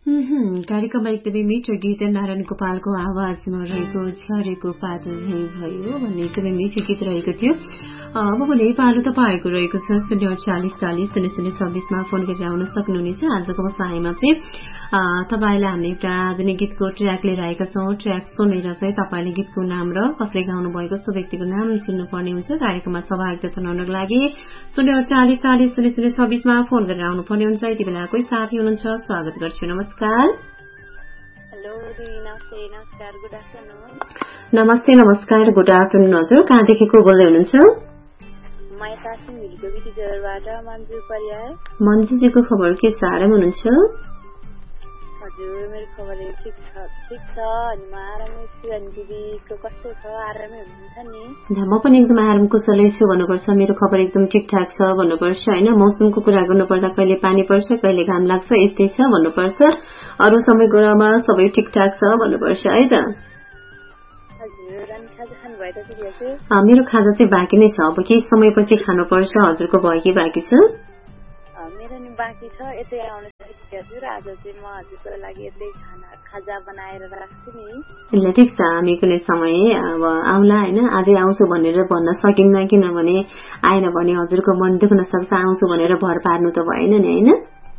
कार्यक्रममा एकदमै मिठो गीत नारायण गोपालको आवाजमा रहेको झरेको पात झै भयो भन्ने एकदमै मिठो गीत रहेको थियो। अब भने पालो तपाईँको रहेको छ 048400026मा फोन गरेर आउन सक्नुहुनेछ। आजको बसाइमा चाहिँ तपाईँलाई हामीले एउटा आधुनिक गीतको ट्र्याक लिएर आएका छौँ। ट्र्याक सुनेर चाहिँ तपाईँले गीतको नाम र कसले गाउनु भएको सो व्यक्तिको नाम चिन्नुपर्ने हुन्छ। कार्यक्रममा सहभागिता जनाउनको लागि 048400026मा फोन गरेर आउनुपर्ने हुन्छ। यति बेला कोही साथी हुनुहुन्छ, स्वागत गर्छु। नमस्कार। नमस्ते नमस्कार, गुड आफ्टरनुन हजुर। कहाँदेखि को बोल्दै हुनुहुन्छ? मन्जुजीको खबर के छ? आराम हुनुहुन्छ? हजुर, मेरो खबर ठिक छ अनि म आरामै छु। अनि दिदीको कस्तो छ? आरामै हुनुहुन्छ नि? म पनि एकदम आराम कुशलै छु भन्नुपर्छ। मेरो खबर एकदम ठिकठाक छ भन्नुपर्छ होइन। मौसमको कुरा गर्नुपर्दा कहिले पानी पर्छ, कहिले घाम लाग्छ, यस्तै छ भन्नुपर्छ। अरू समय कुरामा सबै ठिकठाक छ भन्नुपर्छ है त। मेरो खाजा चाहिँ बाँकी नै छ, अब केही समयपछि खानुपर्छ। हजुरको भयो कि बाँकी छ? मेरो नि बाँकी छ, यतै आउनु हजुर। आज चाहिँ म हजुरको लागि यतै खाजा बनाएर राख्छु नि। ल ठिक छ, हामी कुनै समय अब आउला होइन। आजै आउँछु भनेर भन्न सकिन्न, किनभने आएन भने हजुरको मन दुख्न सक्छ। आउँछु भनेर भर पार्नु त भएन नि होइन।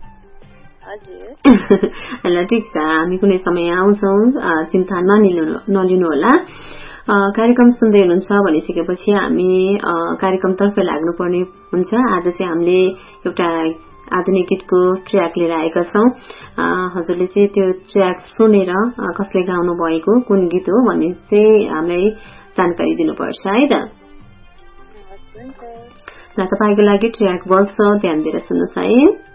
ल ठिक छ, हामी कुनै समय आउँछौँ, चिन्ता नलिनु होला। कार्यक्रम सुन्दै हुनुहुन्छ भनिसकेपछि हामी कार्यक्रमतर्फ लाग्नुपर्ने हुन्छ। आज चाहिँ हामीले एउटा आधुनिक गीतको ट्र्याक लिएर आएका छौँ। हजुरले चाहिँ त्यो ट्र्याक सुनेर कसले गाउनु भएको, कुन गीत हो भन्ने चाहिँ हामीलाई जानकारी दिनुपर्छ है त। ल, तपाईँको लागि ट्र्याक बज्छ, ध्यान दिएर सुन्नुहोस् है।